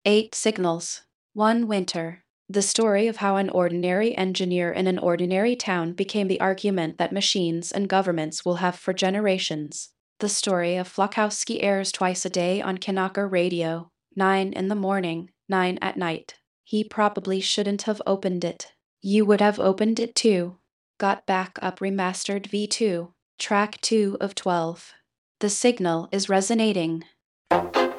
8 Signals. One Winter. The story of how an ordinary engineer in an ordinary town became the argument that machines and governments will have for generations. The story of Flokowski airs twice a day on Kanaka Radio, 9 in the morning, 9 at night. He probably shouldn't have opened it. You would have opened it too. Got Back Up Remastered V2, Track 2 of 12. The signal is resonating.